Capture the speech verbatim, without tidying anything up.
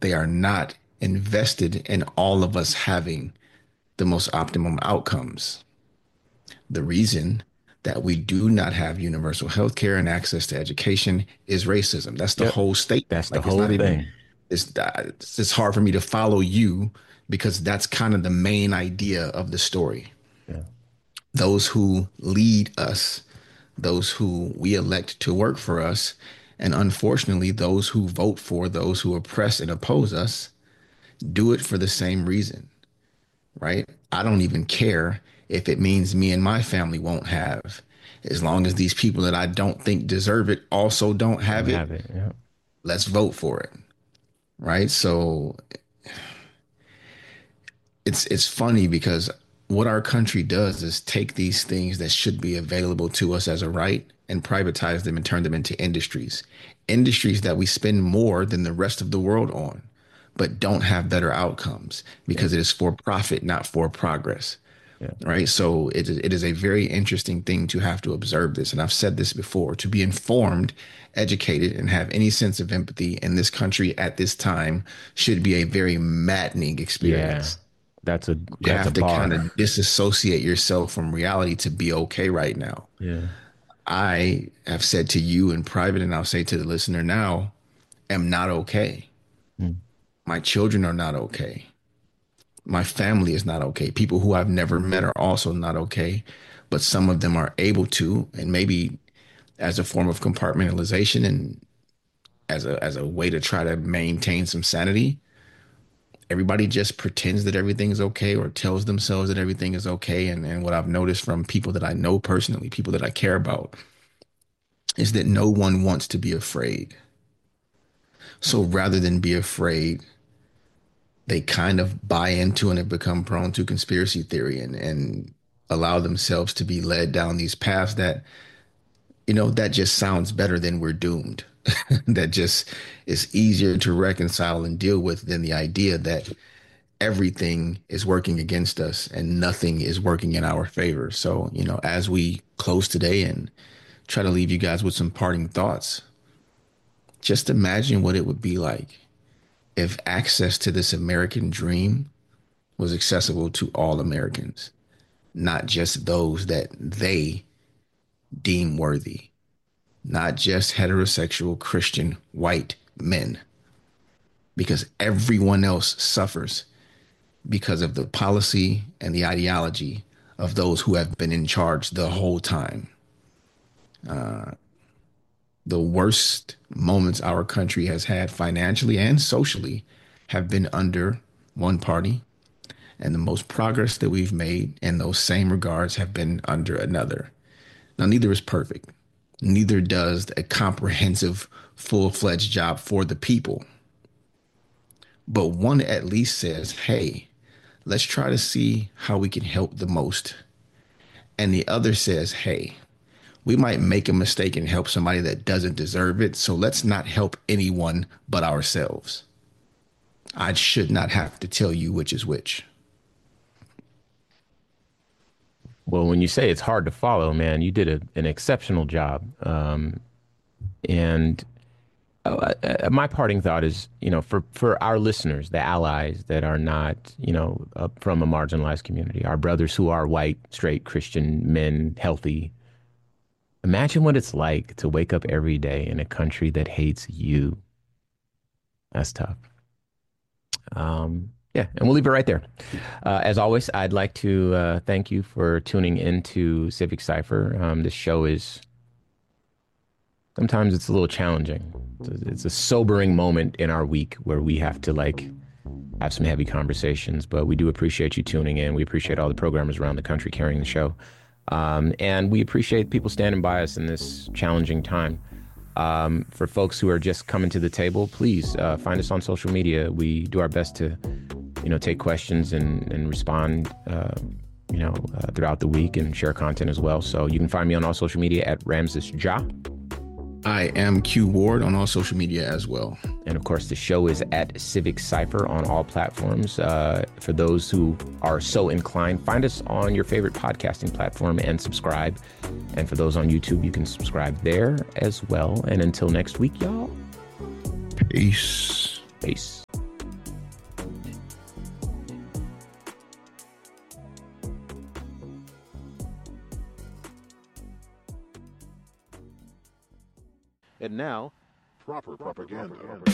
they are not invested in all of us having the most optimum outcomes. The reason that we do not have universal health care and access to education is racism. That's the Yep. whole statement. That's the Like, it's whole not even, thing. it's, uh, it's hard for me to follow you because that's kind of the main idea of the story. Yeah. Those who lead us, those who we elect to work for us, and unfortunately, those who vote for those who oppress and oppose us do it for the same reason, right? I don't even care if it means me and my family won't have. As long as these people that I don't think deserve it also don't Don't have it, have it. Yeah. let's vote for it, right? So it's it's funny because what our country does is take these things that should be available to us as a right and privatize them and turn them into industries. Industries that we spend more than the rest of the world on, but don't have better outcomes Yeah. because it is for profit, not for progress. Yeah. Right. So it, it is a very interesting thing to have to observe this. And I've said this before, to be informed, educated, and have any sense of empathy in this country at this time should be a very maddening Yeah. experience. That's a You that's a have to kind bar. of disassociate yourself from reality to be okay right now. Yeah. I have said to you in private, and I'll say to the listener now, am not okay. Mm. My children are not okay. My family is not okay. People who I've never met are also not okay, but some of them are able to, and maybe as a form of compartmentalization and as a as a way to try to maintain some sanity, everybody just pretends that everything's okay or tells themselves that everything is okay. And, and what I've noticed from people that I know personally, people that I care about, is that no one wants to be afraid. So rather than be afraid, they kind of buy into and have become prone to conspiracy theory and, and allow themselves to be led down these paths that, you know, that just sounds better than we're doomed. That just is easier to reconcile and deal with than the idea that everything is working against us and nothing is working in our favor. So, you know, as we close today and try to leave you guys with some parting thoughts, just imagine what it would be like if access to this American dream was accessible to all Americans, not just those that they deem worthy, not just heterosexual Christian white men, because everyone else suffers because of the policy and the ideology of those who have been in charge the whole time. Uh, the worst moments our country has had financially and socially have been under one party, and the most progress that we've made in those same regards have been under another. Now, neither is perfect. Neither does a comprehensive, full-fledged job for the people. But one at least says, hey, let's try to see how we can help the most. And the other says, hey, we might make a mistake and help somebody that doesn't deserve it. So let's not help anyone but ourselves. I should not have to tell you which is which. Well, when you say it's hard to follow, man, you did a, an exceptional job. Um, and uh, uh, my parting thought is, you know, for, for our listeners, the allies that are not, you know, uh, from a marginalized community, our brothers who are white, straight, Christian men, healthy, imagine what it's like to wake up every day in a country that hates you. That's tough. Um, yeah, and we'll leave it right there. Uh, as always, I'd like to uh, thank you for tuning into Civic Cypher. Um, this show is sometimes it's a little challenging. It's a, it's a sobering moment in our week where we have to like have some heavy conversations, but we do appreciate you tuning in. We appreciate all the programmers around the country carrying the show. Um, and we appreciate people standing by us in this challenging time. Um, for folks who are just coming to the table, please uh, find us on social media. We do our best to, you know, take questions and, and respond, uh, you know, uh, throughout the week and share content as well. So you can find me on all social media at Ramses Ja. I am Q Ward on all social media as well. And of course, the show is at Civic Cypher on all platforms. Uh, for those who are so inclined, find us on your favorite podcasting platform and subscribe. And for those on YouTube, you can subscribe there as well. And until next week, y'all. Peace. Peace. And now, Proper propaganda.